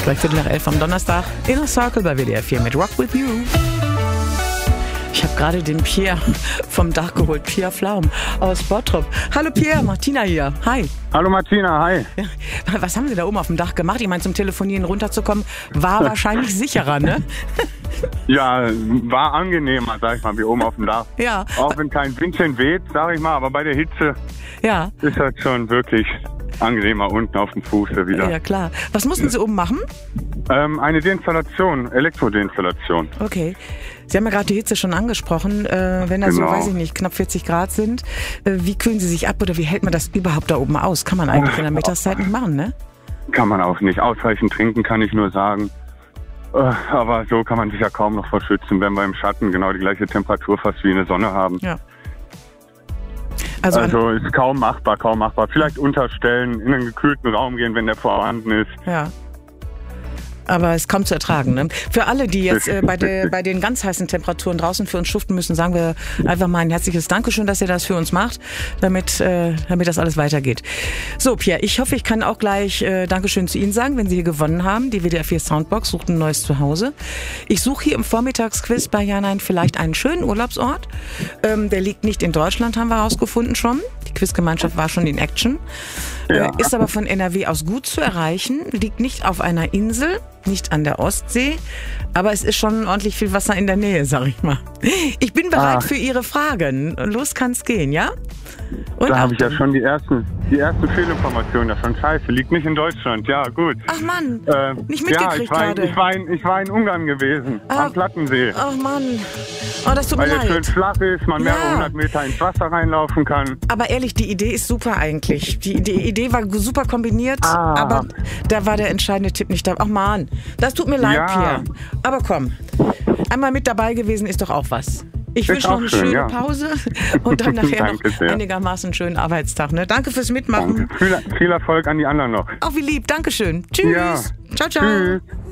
Gleich 11:15 am Donnerstag. Inner Circle bei WDR 4 mit Rock With You. Ich habe gerade den Pierre vom Dach geholt. Pierre Flaum aus Bottrop. Hallo Pierre, Martina hier. Hi. Hallo Martina, hi. Ja, was haben Sie da oben auf dem Dach gemacht? Ich meine, zum Telefonieren runterzukommen, war wahrscheinlich sicherer, ne? Ja, war angenehmer, sag ich mal, wie oben auf dem Dach. Ja. Auch wenn kein Windchen weht, sag ich mal, aber bei der Hitze ist das schon wirklich angenehmer unten auf dem Fuße wieder. Ja, klar. Was mussten Sie oben machen? Eine Deinstallation, Elektrodeinstallation. Okay. Sie haben ja gerade die Hitze schon angesprochen. Wenn da so, weiß ich nicht, knapp 40 Grad sind, wie kühlen Sie sich ab oder wie hält man das überhaupt da oben aus? Kann man eigentlich in der Mittagszeit nicht machen, ne? Kann man auch nicht. Ausreichend trinken, kann ich nur sagen. Aber so kann man sich ja kaum noch verschützen, wenn wir im Schatten genau die gleiche Temperatur fast wie in der Sonne haben. Ja. Also ist kaum machbar. Vielleicht unterstellen, in einen gekühlten Raum gehen, wenn der vorhanden ist. Ja. Aber es ist kaum zu ertragen. Ne? Für alle, die jetzt bei den ganz heißen Temperaturen draußen für uns schuften müssen, sagen wir einfach mal ein herzliches Dankeschön, dass ihr das für uns macht, damit das alles weitergeht. So, Pierre, ich hoffe, ich kann auch gleich Dankeschön zu Ihnen sagen, wenn Sie hier gewonnen haben. Die WDR 4 Soundbox sucht ein neues Zuhause. Ich suche hier im Vormittagsquiz bei Janein vielleicht einen schönen Urlaubsort. Der liegt nicht in Deutschland, haben wir herausgefunden schon. Die Quizgemeinschaft war schon in Action. Ja. Ist aber von NRW aus gut zu erreichen, liegt nicht auf einer Insel, nicht an der Ostsee, aber es ist schon ordentlich viel Wasser in der Nähe, sag ich mal. Ich bin bereit für Ihre Fragen. Los kann's gehen, ja? Und da habe ich ja schon die ersten Fehlinformationen. Ja, schon scheiße. Liegt nicht in Deutschland. Ja, gut. Ach Mann, nicht mitgekriegt gerade. Ich war in Ungarn gewesen, am Plattensee. Ach Mann, das tut mir leid. Weil der schön flach ist, man mehrere hundert Meter ins Wasser reinlaufen kann. Aber ehrlich, die Idee ist super eigentlich. Die Idee war super kombiniert, aber da war der entscheidende Tipp nicht da. Ach Mann, das tut mir leid, Pierre. Aber komm, einmal mit dabei gewesen ist doch auch was. Ich wünsche noch eine schöne Pause und dann nachher noch einigermaßen schönen Arbeitstag. Ne? Danke fürs Mitmachen. Danke. Viel Erfolg an die anderen noch. Auch wie lieb. Dankeschön. Tschüss. Ja. Ciao, ciao. Tschüss.